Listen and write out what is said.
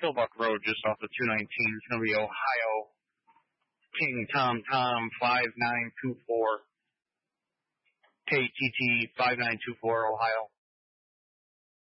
Killbuck Road, just off of 219. It's going to be Ohio King Tom 5924. KTT 5924 Ohio.